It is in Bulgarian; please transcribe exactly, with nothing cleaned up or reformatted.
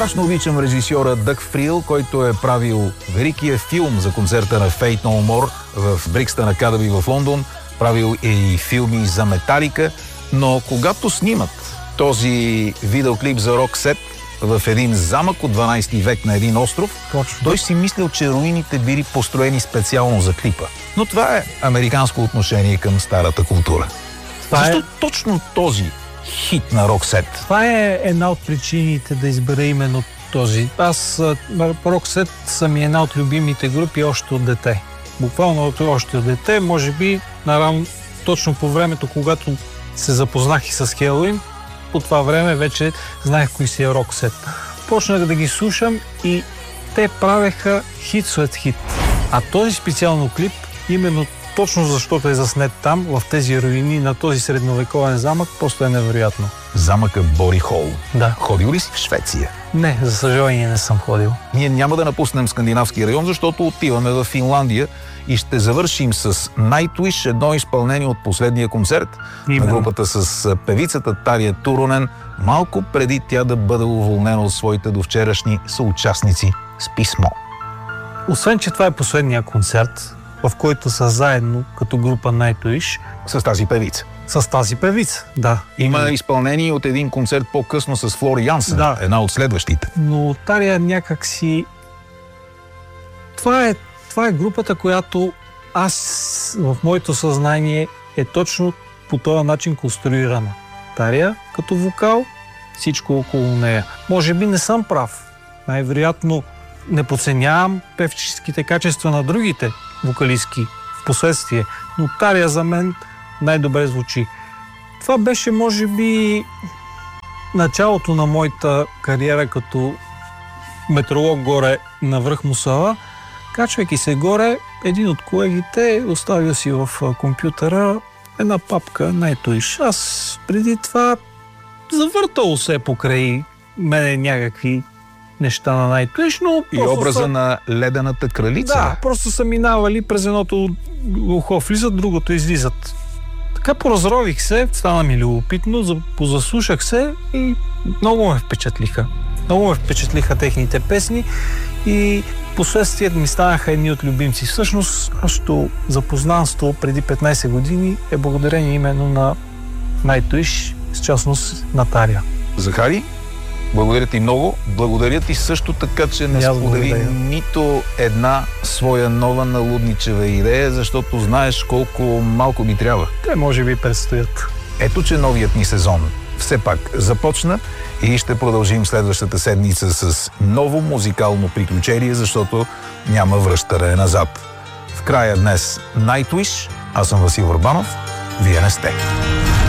Страшно обичам режисьора Дъг Фрил, който е правил великия филм за концерта на Faith No More в Брикстън Academy в Лондон. Правил е и филми за Металика, но когато снимат този видеоклип за Roxette в един замък от дванайсети век на един остров, Точно. той си мислил, че руините били построени специално за клипа. Но това е американско отношение към старата култура. Това Защо е... точно този хит на Roxette? Това е една от причините да избера именно този. Аз Roxette са ми една от любимите групи още от дете. Буквално още от дете, може би нарам, точно по времето, когато се запознах и с Helloween, по това време вече знаех кои си е Roxette. Почнах да ги слушам и те правеха хит след хит. А този специално клип, именно точно защото е заснет там, в тези руини на този средновековен замък, просто е невероятно. Замъка Бори Хол. Да. Ходил ли си в Швеция? Не, за съжаление не съм ходил. Ние няма да напуснем скандинавски район, защото отиваме в Финландия и ще завършим с Nightwish, едно изпълнение от последния концерт Именно. на групата с певицата Тария Туронен, малко преди тя да бъде уволнена от своите довчерашни съучастници с писмо. Освен, че това е последния концерт, в който са заедно като група Nightwish, С тази певица. с тази певица, да. Има изпълнение от един концерт по-късно с Флори Янсен, Да. една от следващите. Но Тария някак си... Това е, това е групата, която аз в моето съзнание е точно по този начин конструирана. Тария като вокал, всичко около нея. Може би не съм прав. Най-вероятно не подценявам певческите качества на другите вокалистки в последствие, но Тария за мен най-добре звучи. Това беше, може би, началото на моята кариера като метеоролог горе на връх Мусала. Качвайки се горе, един от колегите оставил си в компютъра една папка Nightwish. Аз преди това завъртало се покрай мене някакви неща на Nightwish, но... И образа са... на ледената кралица. Да, просто са минавали през едното ухо влизат, другото излизат. Така поразрових се, стана ми любопитно, позаслушах се и много ме впечатлиха. Много ме впечатлиха техните песни и последствие ми станаха едни от любимци. Всъщност, нашето запознанство преди петнайсет години е благодарение именно на Nightwish, с частност на Тария. Захари, благодаря ти много. Благодаря ти също така, че не сподели нито една своя нова налудничева идея, защото знаеш колко малко ми трябва. Те може би предстоят. Ето, че новият ни сезон все пак започна и ще продължим следващата седмица с ново музикално приключение, защото няма връщане назад. В края днес Nightwish, аз съм Васил Върбанов, вие не сте.